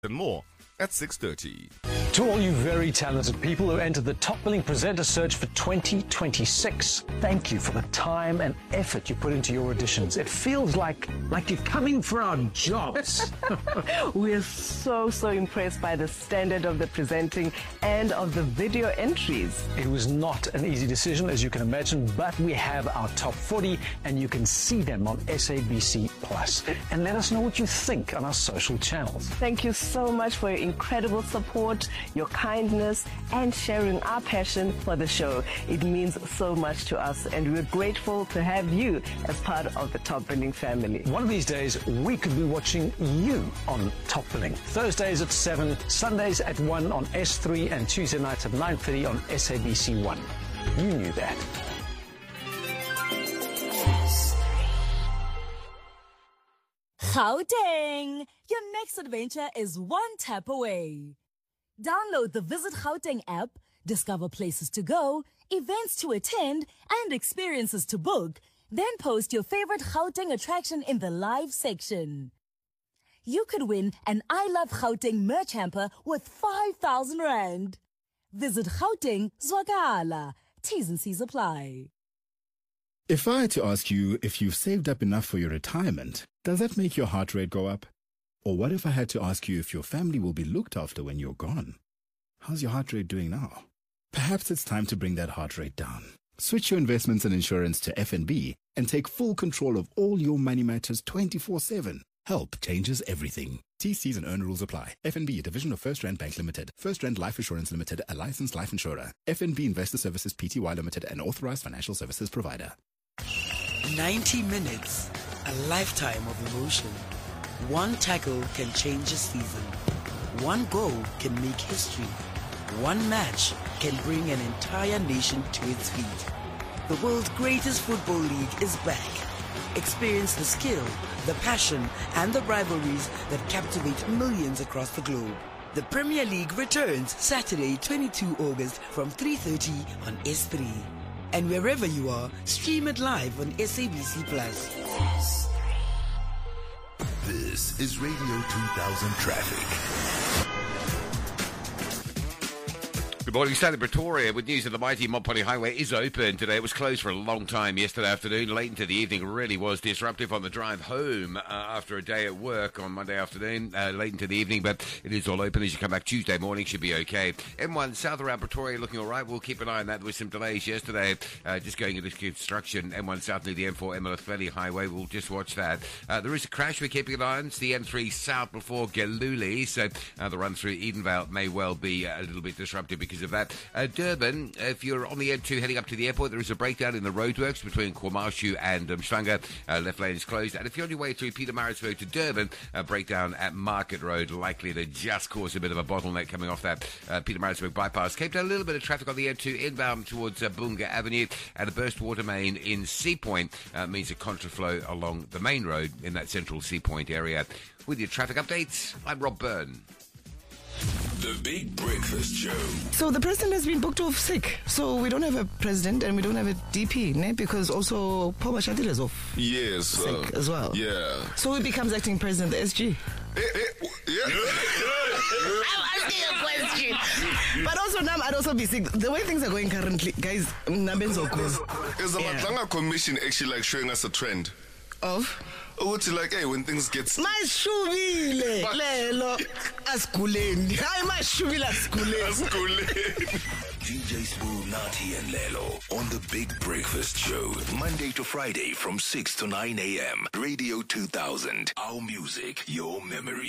and more at 6:30. To all you very talented people who entered the Top Billing Presenter Search for 2026, thank you for the time and effort you put into your auditions. It feels like you're coming for our jobs. We're so impressed by the standard of the presenting and of the video entries. It was not an easy decision, as you can imagine, but we have our top 40 and you can see them on SABC Plus. And let us know what you think on our social channels. Thank you so much for your incredible support, your kindness, and sharing our passion for the show. It means so much to us, and we're grateful to have you as part of the Top Billing family. One of these days, we could be watching you on Top Billing. Thursdays at 7, Sundays at 1 on S3, and Tuesday nights at 9:30 on SABC 1. You knew that. Gauteng! Your next adventure is one tap away. Download the Visit Gauteng app, discover places to go, events to attend, and experiences to book. Then post your favorite Gauteng attraction in the live section. You could win an I Love Gauteng merch hamper worth 5,000 Rand. Visit Gauteng Zwagala. T's and C's apply. If I had to ask you if you've saved up enough for your retirement, does that make your heart rate go up? Or what if I had to ask you if your family will be looked after when you're gone? How's your heart rate doing now? Perhaps it's time to bring that heart rate down. Switch your investments and insurance to FNB and take full control of all your money matters 24/7. Help changes everything. TCs and earn rules apply. FNB, a division of First Rand Bank Limited. First Rand Life Assurance Limited, a licensed life insurer. FNB Investor Services Pty Limited, an authorized financial services provider. 90 minutes, a lifetime of emotion. One tackle can change a season. One goal can make history. One match can bring an entire nation to its feet. The world's greatest football league is back. Experience the skill, the passion, and the rivalries that captivate millions across the globe. The Premier League returns Saturday, 22 August from 3:30 on S3. And wherever you are, stream it live on SABC Plus. This is Radio 2000 Traffic. Good morning, Stanley Pretoria, with news that the mighty Mont Pele Highway is open today. It was closed for a long time yesterday afternoon. Late into the evening really was disruptive on the drive home after a day at work on Monday afternoon, late into the evening, but it is all open as you come back Tuesday morning. Should be okay. M1 south around Pretoria looking all right. We'll keep an eye on that. There was some delays yesterday just going into construction. M1 south near the M4 Emelefeli Highway. We'll just watch that. There is a crash we're keeping an eye on. It's the M3 south before Geluli, so the run through Edenvale may well be a little bit disrupted because of that. Durban, if you're on the N2 heading up to the airport, there is a breakdown in the roadworks between KwaMashu and Mhlanga. Left lane is closed. And if you're on your way through Pietermaritzburg to Durban, a breakdown at Market Road, likely to just cause a bit of a bottleneck coming off that Pietermaritzburg bypass. Cape Town, a little bit of traffic on the N2 inbound towards Bunga Avenue, and a burst water main in Sea Point means a contraflow along the main road in that central Sea Point area. With your traffic updates, I'm Rob Byrne. The Big Breakfast Show. So the president has been booked off sick. So we don't have a president and we don't have a DP, ne? Because also Paul Mashatile is off Yes. sick as well. Yeah. So he becomes acting president of the SG. Yeah. I'm asking a question. But also now I'd also be sick. The way things are going currently, guys, Nabenzo goes. Is the Matlanga Commission actually like showing us a trend? Of? Ukuthi like, hey, when things get... Mashubile, lelo, askuleni. Hayi mashubile askuleni. DJ Smooth, Nati and Lelo on The Big Breakfast Show. Monday to Friday from 6 to 9 a.m. Radio 2000. Our music, your memory.